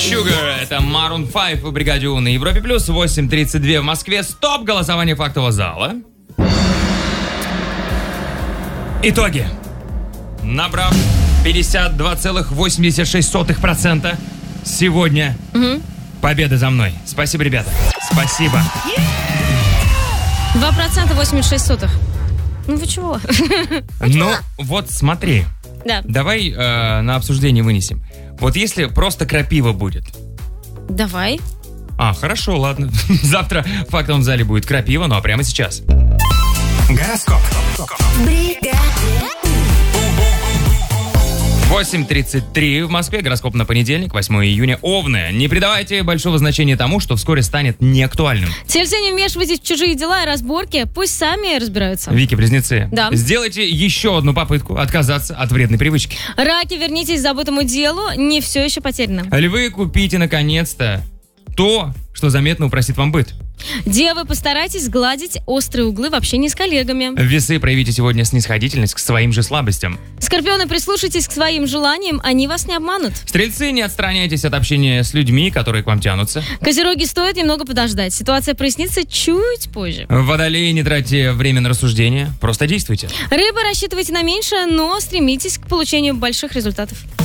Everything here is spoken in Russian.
Sugar, это Maroon 5 в бригаде У на Европе+, плюс 8:32 в Москве. Стоп! Голосование фактового зала. Итоги. Набрав 52,86%, сегодня победа за мной. Спасибо, ребята. Спасибо. 2% 86 Ну вы чего? Ну, вот смотри. Да. Давай на обсуждение вынесем. Вот если просто крапива будет. Давай. Хорошо, ладно. Завтра в фактовом зале будет крапива, ну а прямо сейчас. Гороскоп. 8:33 в Москве. Гороскоп на понедельник, 8 июня. Овны. Не придавайте большого значения тому, что вскоре станет неактуальным. Тельцы, не вмешивайтесь в чужие дела и разборки. Пусть сами разбираются. Вики-близнецы. Да. Сделайте еще одну попытку отказаться от вредной привычки. Раки, вернитесь к забытому делу. Не все еще потеряно. Львы, купите наконец-то то, что заметно упростит вам быт. Девы, постарайтесь сгладить острые углы в общении с коллегами. Весы, проявите сегодня снисходительность к своим же слабостям. Скорпионы, прислушайтесь к своим желаниям, они вас не обманут. Стрельцы, не отстраняйтесь от общения с людьми, которые к вам тянутся. Козероги, стоит немного подождать. Ситуация прояснится чуть позже. Водолеи, не тратьте время на рассуждения, просто действуйте. Рыбы, рассчитывайте на меньшее, но стремитесь к получению больших результатов.